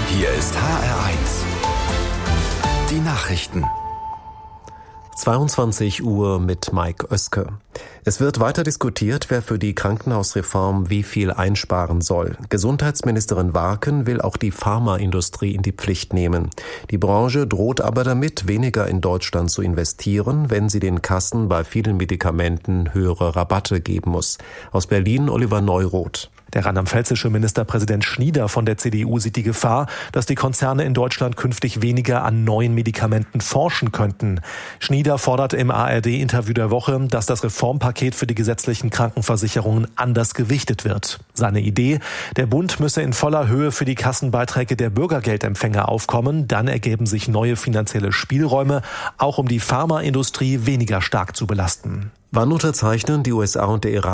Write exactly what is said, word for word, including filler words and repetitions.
Hier ist H R eins. Die Nachrichten. zweiundzwanzig Uhr mit Mike Oeske. Es wird weiter diskutiert, wer für die Krankenhausreform wie viel einsparen soll. Gesundheitsministerin Warken will auch die Pharmaindustrie in die Pflicht nehmen. Die Branche droht aber damit, weniger in Deutschland zu investieren, wenn sie den Kassen bei vielen Medikamenten höhere Rabatte geben muss. Aus Berlin Oliver Neuroth. Der rheinland-pfälzische Ministerpräsident Schnieder von der C D U sieht die Gefahr, dass die Konzerne in Deutschland künftig weniger an neuen Medikamenten forschen könnten. Schnieder fordert im A R D-Interview der Woche, dass das Reformpaket für die gesetzlichen Krankenversicherungen anders gewichtet wird. Seine Idee: Der Bund müsse in voller Höhe für die Kassenbeiträge der Bürgergeldempfänger aufkommen, dann ergeben sich neue finanzielle Spielräume, auch um die Pharmaindustrie weniger stark zu belasten. Wann unterzeichnen die U S A und der Iran